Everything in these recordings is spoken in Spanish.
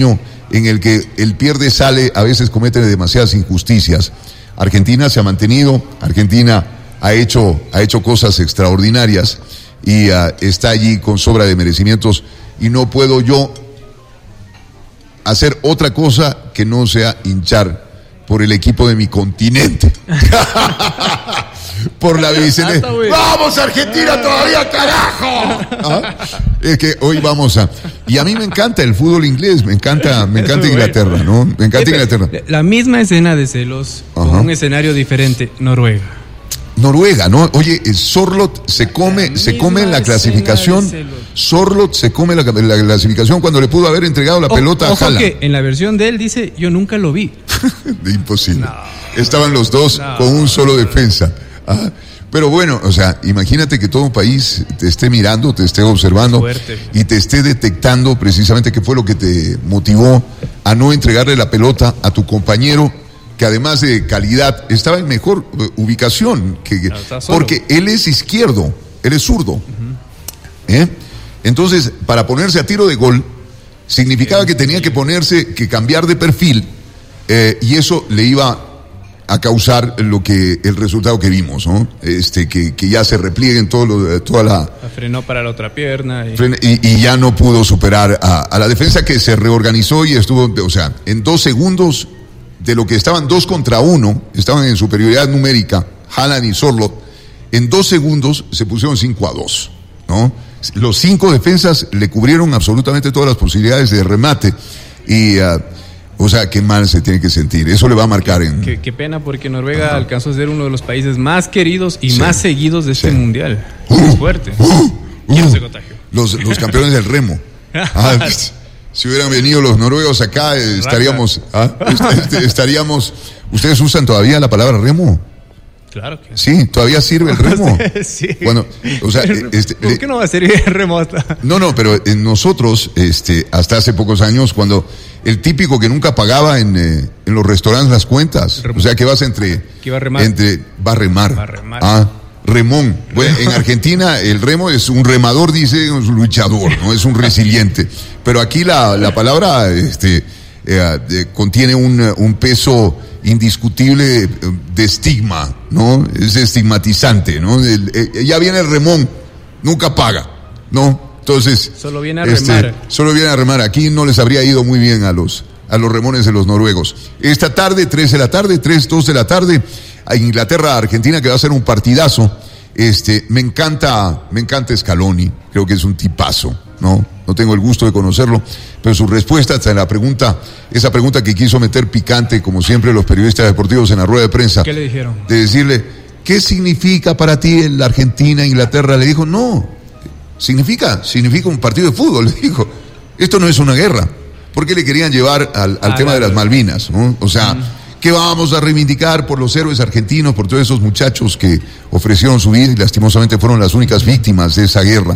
brasileño en el que el pierde-sale a veces comete demasiadas injusticias. Argentina se ha mantenido, Argentina ha hecho cosas extraordinarias y está allí con sobra de merecimientos, y no puedo yo hacer otra cosa que no sea hinchar por el equipo de mi continente. Por la Bicentenaria. ¡Vamos, Argentina, todavía, carajo! ¿Ah? Es que hoy vamos a... Y a mí me encanta el fútbol inglés, me encanta Inglaterra, ¿no? Me encanta Inglaterra. La misma escena de celos, con un escenario diferente, Noruega, ¿no? Oye, Sorloth se come en la clasificación. Sorloth se come la clasificación cuando le pudo haber entregado la pelota a Haaland. Que en la versión de él dice, yo nunca lo vi. Imposible. No. Estaban los dos con un solo defensa. Pero bueno, o sea, imagínate que todo un país te esté mirando, te esté observando y te esté detectando precisamente qué fue lo que te motivó a no entregarle la pelota a tu compañero, que además de calidad estaba en mejor ubicación, porque él es izquierdo, él es zurdo. Entonces, para ponerse a tiro de gol, significaba que tenía que cambiar de perfil, y eso le iba a causar el resultado que vimos, ¿no? Que ya se replieguen toda la frenó para la otra pierna y ya no pudo superar a la defensa, que se reorganizó y estuvo, o sea, en 2 segundos de lo que estaban 2 contra 1, estaban en superioridad numérica, Haaland y Sorloth, en 2 segundos se pusieron 5-2, ¿no? Los 5 defensas le cubrieron absolutamente todas las posibilidades de remate y o sea, qué mal se tiene que sentir. Eso le va a marcar Qué pena, porque Noruega alcanzó a ser uno de los países más queridos y más seguidos de este mundial. Es fuerte. ¿Quién se contagió? Los campeones del remo. Si hubieran venido los noruegos acá, estaríamos... ¿Ustedes usan todavía la palabra remo? Claro que sí. ¿Todavía sirve el remo? Sí. Bueno, o sea... ¿Por qué no va a servir el remo hasta...? No, pero nosotros, hasta hace pocos años, cuando... El típico que nunca pagaba en los restaurantes las cuentas. O sea, que vas que va a remar. Va a remar. Remón. Bueno, en Argentina el remo es un remador, dice, es un luchador, ¿no? Es un resiliente. Pero aquí la palabra contiene un peso indiscutible de estigma, ¿no? Es estigmatizante, ¿no? Ya viene el remón, nunca paga, ¿no? Entonces, solo viene a remar. Aquí no les habría ido muy bien a los remones de los noruegos. Esta tarde, 2 de la tarde, a Inglaterra, Argentina, que va a ser un partidazo. Me encanta Scaloni, creo que es un tipazo, ¿no? No tengo el gusto de conocerlo, pero su respuesta a la pregunta, esa pregunta que quiso meter picante, como siempre los periodistas deportivos en la rueda de prensa. ¿Qué le dijeron? De decirle, ¿qué significa para ti la Argentina, Inglaterra? Le dijo, no. Significa un partido de fútbol, le dijo. Esto no es una guerra. ¿Por qué le querían llevar al tema de las Malvinas, ¿no? O sea, ¿qué vamos a reivindicar por los héroes argentinos, por todos esos muchachos que ofrecieron su vida y lastimosamente fueron las únicas víctimas de esa guerra?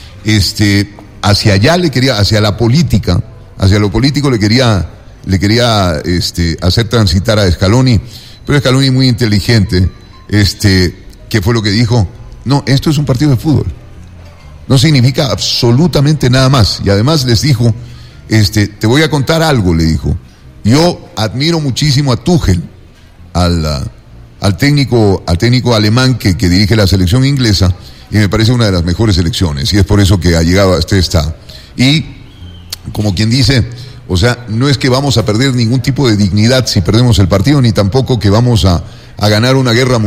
Hacia allá le quería, hacia la política, hacia lo político le quería hacer transitar a Scaloni, pero Scaloni muy inteligente, ¿qué fue lo que dijo? No, esto es un partido de fútbol. No significa absolutamente nada más. Y además les dijo, te voy a contar algo, le dijo. Yo admiro muchísimo a Tuchel, al técnico alemán que dirige la selección inglesa, y me parece una de las mejores selecciones, y es por eso que ha llegado hasta esta. Y, como quien dice, o sea, no es que vamos a perder ningún tipo de dignidad si perdemos el partido, ni tampoco que vamos a ganar una guerra mundial.